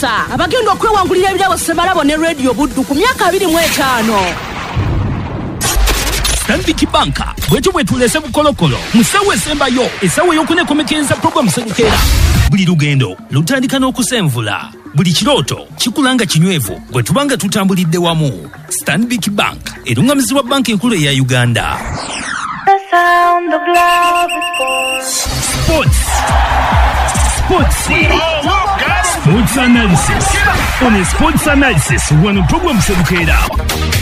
Mukisa abagenda okwewangulira ebyabo Sebalabo ne Radio Buddu ku myaka 25. Stanbic Bank bwetu bwetulese bukolokolo musawo esembayo esawo y'okunekomekenza program Selukera. Buli lugendo lutandika n'okusenvula, buli kirooto kikulanga kinywevu gwe tubanga tutambulidde wamu. Stanbic Bank erungamizibwa banka enkulu eya Uganda. The sound of love is born. Sports analysis on a sports analysis one program Selukera.